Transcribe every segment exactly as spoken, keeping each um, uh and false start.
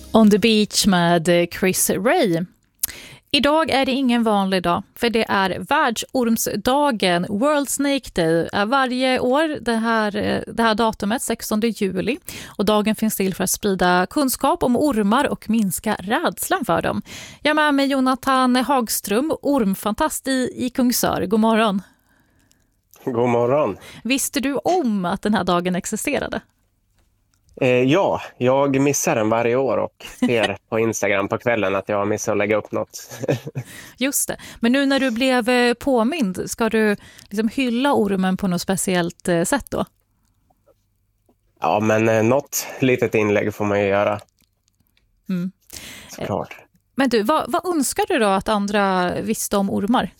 On the Beach med Chris Ray. Idag är det ingen vanlig dag, för det är världsormsdagen, World Snake Day, varje år det här, det här datumet, sextonde juli. Och dagen finns till för att sprida kunskap om ormar och minska rädslan för dem. Jag är med mig Jonathan Hagström, ormfantast i, i Kungsör. God morgon. God morgon. Visste du om att den här dagen existerade? Eh, ja, jag missar den varje år och ser på Instagram på kvällen att jag har missat att lägga upp något. Just det. Men nu när du blev påmind, ska du liksom hylla ormen på något speciellt sätt då? Ja, men eh, något litet inlägg får man ju göra. Mm. Såklart. Men du, vad, vad önskar du då att andra visste om ormar?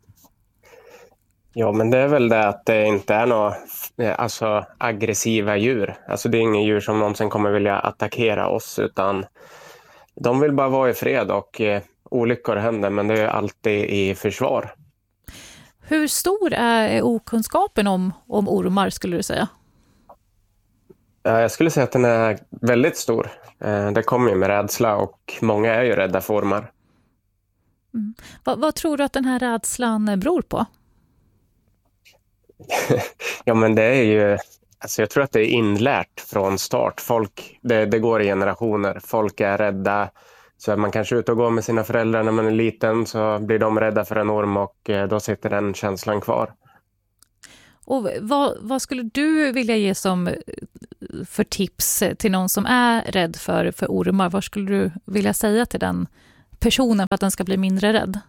Ja, men det är väl det att det inte är några alltså, aggressiva djur. Alltså det är inga djur som någonsin kommer vilja attackera oss, utan de vill bara vara i fred och eh, olyckor händer, men det är alltid i försvar. Hur stor är okunskapen om, om ormar skulle du säga? Jag skulle säga att den är väldigt stor. Eh, det kommer ju med rädsla och många är ju rädda för ormar. Mm. Vad, vad tror du att den här rädslan beror på? Ja, men det är ju, alltså jag tror att det är inlärt från start. Folk, det, det går i generationer. Folk är rädda. Så är man kanske ute och går med sina föräldrar när man är liten, så blir de rädda för en orm och då sitter den känslan kvar. Och vad, vad skulle du vilja ge som för tips till någon som är rädd för, för ormar? Vad skulle du vilja säga till den personen för att den ska bli mindre rädd?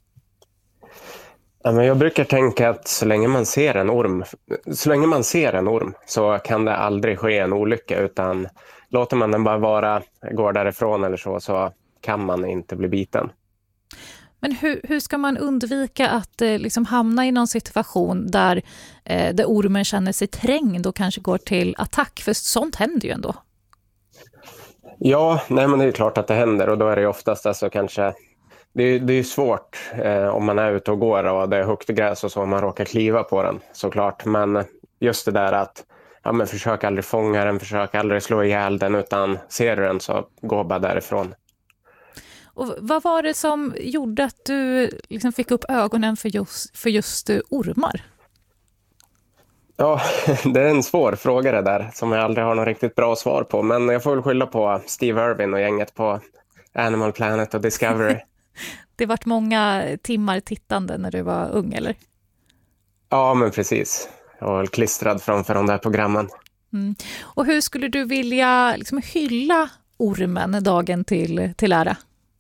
Ja, men jag brukar tänka att så länge man ser en orm, så länge man ser en orm så kan det aldrig ske en olycka, utan låter man den bara vara, går därifrån eller så, så kan man inte bli biten. Men hur, hur ska man undvika att eh, liksom hamna i någon situation där, eh, där ormen känner sig trängd och kanske går till attack? För sånt händer ju ändå. Ja, nej, men det är klart att det händer, och då är det oftast alltså kanske... Det är, det är svårt eh, om man är ute och går och det är högt gräs och så, om man råkar kliva på den såklart. Men just det där att ja, men försök aldrig fånga den, försök aldrig slå ihjäl den, utan ser du den så gå bara därifrån. Och vad var det som gjorde att du liksom fick upp ögonen för just, för just ormar? Ja, det är en svår fråga det där som jag aldrig har något riktigt bra svar på. Men jag får väl skylla på Steve Irwin och gänget på Animal Planet och Discovery. Det varit många timmar tittande när du var ung, eller? Ja, men precis. Jag var klistrad framför de där programmen. Mm. Och hur skulle du vilja liksom hylla ormen dagen till, till ära?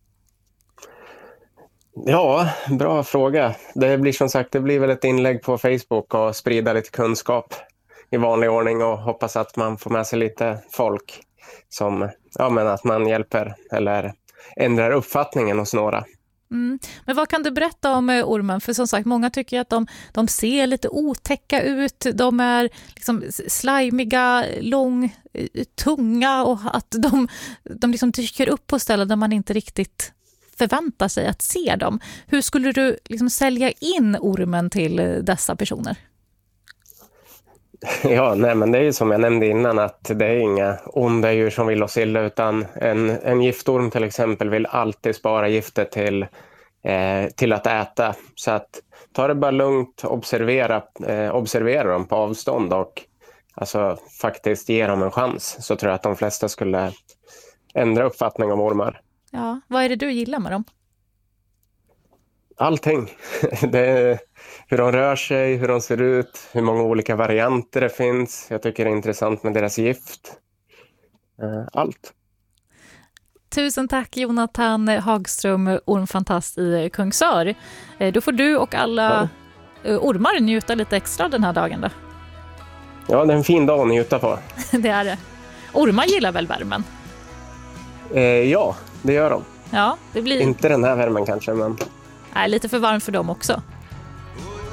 Ja, bra fråga. Det blir som sagt, det blir väl ett inlägg på Facebook och sprida lite kunskap i vanlig ordning och hoppas att man får med sig lite folk som, ja, men att man hjälper eller ändrar uppfattningen hos några. Mm. Men vad kan du berätta om ormen? För som sagt, många tycker att de, de ser lite otäcka ut. De är liksom slimiga, lång, tunga, och att de, de liksom dyker upp på ställen där man inte riktigt förväntar sig att se dem. Hur skulle du liksom sälja in ormen till dessa personer? Ja, nej, men det är ju som jag nämnde innan, att det är inga onda djur som vill oss illa, utan en, en giftorm till exempel vill alltid spara giftet till, eh, till att äta. Så att ta det bara lugnt, observera, eh, observera dem på avstånd och alltså, faktiskt ge dem en chans, så tror jag att de flesta skulle ändra uppfattning om ormar. Ja, vad är det du gillar med dem? Allting. Det är hur de rör sig, hur de ser ut, hur många olika varianter det finns. Jag tycker det är intressant med deras gift. Allt. Tusen tack Jonathan Hagström, ormfantast i Kungsör. Då får du och alla ja. ormar njuta lite extra den här dagen då. Ja, det är en fin dag att njuta på. Det är det. Ormar gillar väl värmen? Eh, ja, det gör de. Ja, det blir... Inte den här värmen kanske, men... Nej, lite för varmt för dem också.